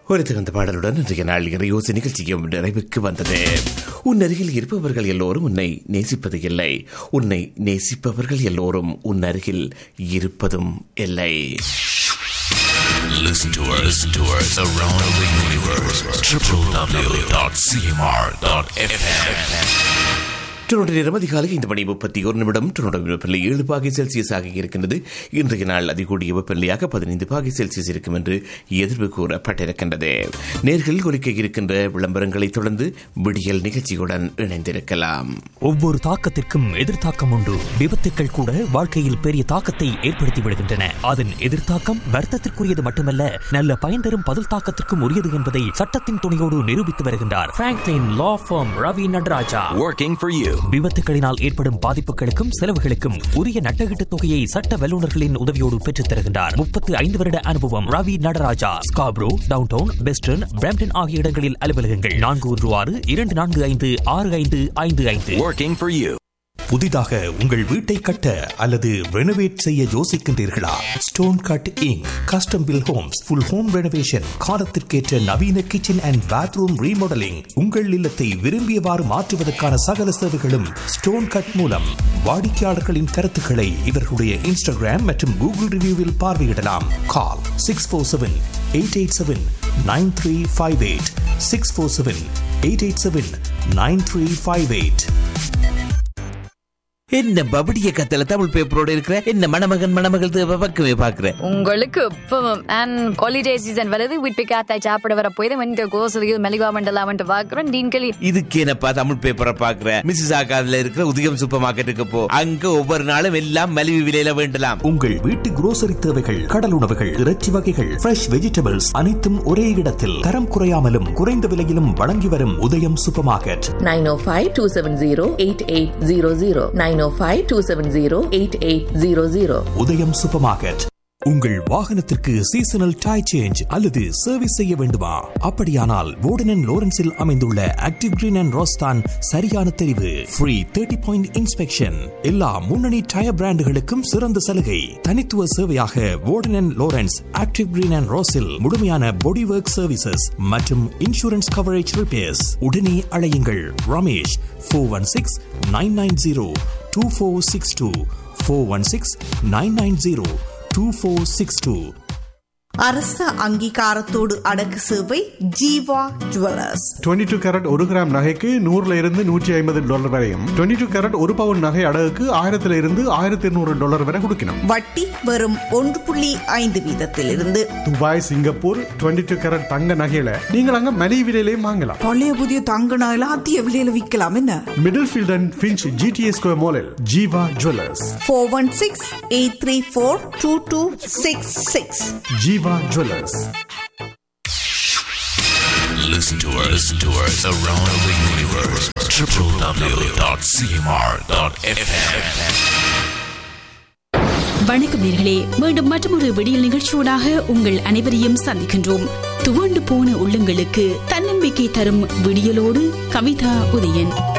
ஒரு திறந்த பாடலுடன் இன்றைய நாள் யோசனை நிகழ்ச்சியும் நிறைவுக்கு வந்தது. உன் அருகில் இருப்பவர்கள் எல்லோரும் உன்னை நேசிப்பது இல்லை, உன்னை நேசிப்பவர்கள் எல்லோரும் உன் அருகில் இருப்பதும் இல்லை. Listen to us around the universe. www.cmr.fm. Toronto நேரம் அதிகாலை 5:31 டொரண்டோ வெப்பநிலை 7 பாகை செல்சியஸ் ஆக இருக்கின்றது. இன்றைய நாள் அதிகூடிய வெப்பநிலையாக 15 பாகை செல்சியஸ் இருக்கும் என்று எதிர்ப்பு கூறப்பட்டிருக்கின்றது. நேர்கள் ஒலிக்க இருக்கின்ற விளம்பரங்களை தொடர்ந்து விடியல் நிகழ்ச்சியுடன் இணைந்திருக்கலாம். ஒவ்வொரு தாக்கத்திற்கும் எதிர்த்தாக்கம் உண்டு. விபத்துக்கள் கூட வாழ்க்கையில் பெரிய தாக்கத்தை ஏற்படுத்தி விடுகின்றன. அதன் எதிர்த்தாக்கம் வர்த்தத்திற்குரியது மட்டுமல்ல, நல்ல பயன் தரும் பதில் தாக்கத்திற்கும் உரியது என்பதை சட்டத்தின் துணையோடு நிரூபித்து வருகின்றார் Franklin law form Ravi Nataraja. Working for you. விபத்துகளினால் ஏற்படும் பாதிப்புகளுக்கும் செலவுகளுக்கும் உரிய நட்டகீட்டு தொகையை சட்ட வல்லுநர்களின் உதவியோடு பெற்றுத் தருகின்றார். 35 வருட அனுபவம். Ravi Nataraja. Scarborough, downtown, western, Brampton ஆகிய இடங்களில் அலுவலகங்கள். 416-244-6555. Working for you. புதிதாக உங்கள் வீட்டை கட்ட அல்லது ரெனோவேட் செய்ய யோசிக்கின்றீர்களா? Stone cut ink custom bill Holmes full home renovation, காலத்திற்கேற்ற நவீன கிச்சன் அண்ட் பாத்ரூம் ரீமாடலிங், உங்கள் இல்லத்தை விரும்பியவாறு மாற்றுவதற்கான சகல சேவைகளும் ஸ்டோன் கட் மூலம். வாடிக்கையாளர்களின் கருத்துக்களை இவர்களுடைய இன்ஸ்டாகிராம் மற்றும் கூகுள் ரிவ்யூவில் பார்வையிடலாம். கால் 647-887-9358 647-887-9358. என்ன பபடிய கத்தல தமிழ் பேப்பரோட இருக்கிற என்ன மணமகன் தேவை பக்கமே பாக்குற உங்களுக்கு இப்பவும் அண்ட் ஹாலிடே சீசன் வருது. வீட்டு காத்தாய் சாப்பிட வர போய் இந்த கோசலியில் மெலிவா மண்டலாம் பாக்குறேன். டீன்களி இதுக்கு என்னப்பா தமிழ் பேப்பரை பாக்குற? மிஸ்ஸஸ் ஆகாதுல இருக்கிற உதயம் சூப்பர் மார்க்கெட்டுக்கு போ. அங்க ஒவ்வொரு நாளும் எல்லாம் மலிவு விலையில வேண்டலாம். உங்கள் வீட்டு குரோசரி தேவைகள், கடல் உணவுகள், இறைச்சி வகைகள், ஃப்ரெஷ் வெஜிடபிள்ஸ் அனைத்தும் ஒரே இடத்தில் தரம் குறையாமலும் குறைந்த விலையிலும் வழங்கி வரும் உதயம் சூப்பர் மார்க்கெட். 905-270-8800 905-270-8800. உதயம் சூப்பர் மார்க்கெட். உங்கள் வாகனத்திற்கு சீசனல் டயர் சேஞ்ச் அல்லது சர்வீஸ் செய்ய வேண்டுமா? அப்படியானால் வோர்டன் அண்ட் லோரன்ஸில் அமைந்துள்ள ஆக்டிவ் கிரீன் அண்ட் ரோஸ் தான் சரியான தெரிவு. ஃப்ரீ 30-பாயிண்ட் இன்ஸ்பெக்ஷன், எல்லா முன்னணி டயர் பிராண்டுகளுக்கும் சிறந்த சலுகை. தனித்துவ சேவையாக வோர்டன் and Lawrence active green and ரோஸில் முழுமையான பாடி ஒர்க் சர்வீசஸ் மற்றும் இன்சூரன்ஸ் கவரேஜ் ரிப்பேர்ஸ். உடனே அழையுங்கள் ரமேஷ் 416-990-2462 416-990-2462. அரச அங்கீகாரத்தோடு அடக்கு சேவை ஜீவா ஜுவல்லர்ஸ். 22 கேரட் 1 கிராம் நகைக்கு $100 வரையும், 22 கேரட் 1 பவுன் நகை அடகுக்கு $1200 வரை கொடுக்கணும். வட்டி வெறும் 1.5% துபாய், சிங்கப்பூர் 22 கேரட் தங்க நகையில நீங்கள் அங்க மலிவு விலையிலேயே வாங்கலாம். பழைய புதிய தங்க நகையில அதிக விலையில விற்கலாம். என்ன middle field and Finch GTA square மாலில் Jeeva jewellers. 416-834-2266. Jeeva Jewelers. Listen to us around the universe. www.cmr.fm. வணக்கம் நேர்களே, மீண்டும் மற்றொரு விடியல் நிகழ்ச்சியோடாக உங்கள் அனைவரையும் சந்திக்கின்றோம். துவண்டு போன உள்ளங்களுக்கு தன்னம்பிக்கை தரும் விடியலோடு கவிதா உதயன்.